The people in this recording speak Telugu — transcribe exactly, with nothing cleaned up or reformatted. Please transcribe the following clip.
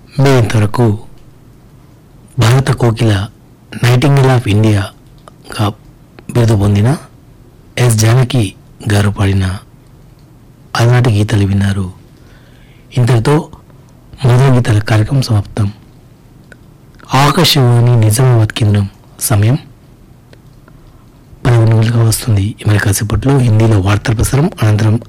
మీ ఇంతవరకు భారత కోకిల నైటింగేల్ ఆఫ్ ఇండియాగా బిరుదు పొందిన ఎస్ జానకి గారు పాడిన అలనాటి గీతాలు విన్నారు. ఇంతటితో మధుర గీతాల కార్యక్రమం సమాప్తం. ఆకాశవాణి నిజామాబాద్ కేంద్రం సమయం పదకొండు గంటలుగా వస్తుంది. మరి కాసేపట్లో హిందీలో వార్తల ప్రసారం, అనంతరం